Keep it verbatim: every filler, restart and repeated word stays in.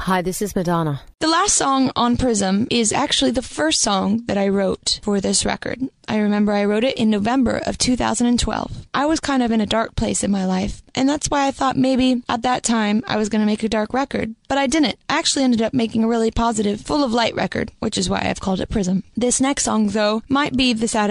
Hi, this is Madonna. The last song on Prism is actually the first song that I wrote for this record. I remember I wrote it in November of two thousand twelve. I was kind of in a dark place in my life, and that's why I thought maybe at that time I was going to make a dark record. But I didn't. I actually ended up making a really positive, full of light record, which is why I've called it Prism. This next song, though, might be the saddest